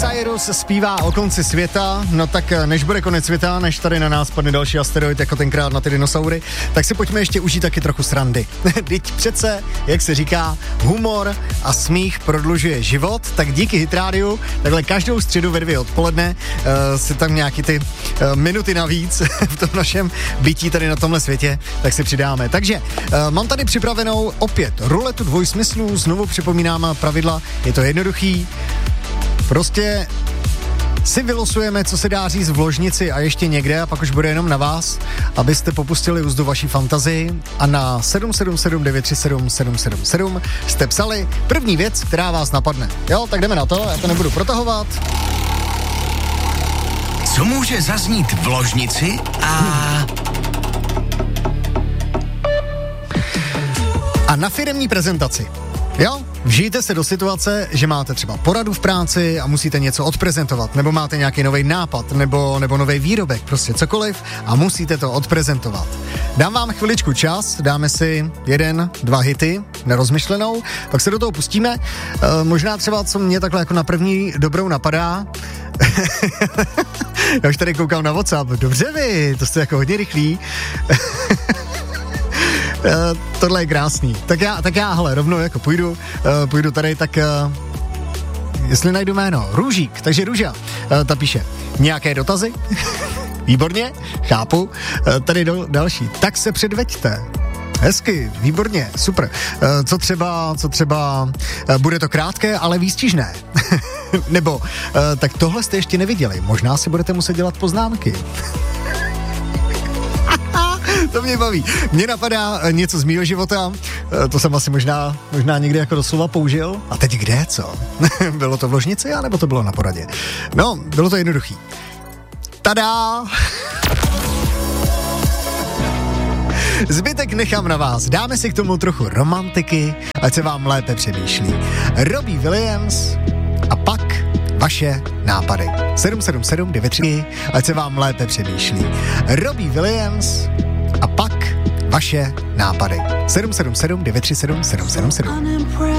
Cyrus zpívá o konci světa, no tak než bude konec světa, než tady na nás padne další asteroid, jako tenkrát na ty dinosaury, tak si pojďme ještě užít taky trochu srandy. Vždyť přece, jak se říká, humor a smích prodlužuje život, tak díky Hit Rádiu, takhle každou středu ve 2 odpoledne si tam nějaký ty minuty navíc v tom našem bytí tady na tomhle světě, tak si přidáme. Takže mám tady připravenou opět ruletu dvojsmyslů, znovu připomínám pravidla, je to jednoduchý. Prostě si vylosujeme, co se dá říct v ložnici a ještě někde a pak už bude jenom na vás, abyste popustili úzdu vaší fantazii a na 777 937 777 jste psali první věc, která vás napadne. Jo, tak jdeme na to, já to nebudu protahovat. Co může zaznít v ložnici A na firemní prezentaci. Jo, vžijte se do situace, že máte třeba poradu v práci a musíte něco odprezentovat, nebo máte nějaký nový nápad, nebo nový výrobek, prostě cokoliv a musíte to odprezentovat. Dám vám chviličku čas, dáme si 1, 2 hity nerozmyšlenou, pak se do toho pustíme. Možná třeba, co mě takhle jako na první dobrou napadá, já už tady koukám na WhatsApp, dobře vy, to jste jako hodně rychlí. Tohle je krásný. Tak já hele, rovnou jako půjdu tady, tak jestli najdu jméno, Růžík, takže Růža, ta píše, nějaké dotazy? Výborně, chápu. Tady další, tak se předveďte. Hezky, výborně, super. Co třeba, bude to krátké, ale výstižné. Nebo, tak tohle jste ještě neviděli, možná si budete muset dělat poznámky. To mě baví. Mně napadá něco z mýho života, to jsem asi možná někdy jako doslova použil. A teď kde, co? Bylo to v ložnici, anebo to bylo na poradě? No, bylo to jednoduchý. Tada! Zbytek nechám na vás. Dáme si k tomu trochu romantiky, ať se vám lépe přemýšlí. Robbie Williams a pak vaše nápady. 777 93, ať se vám lépe přemýšlí. Robbie Williams a pak vaše nápady. 777 937 777.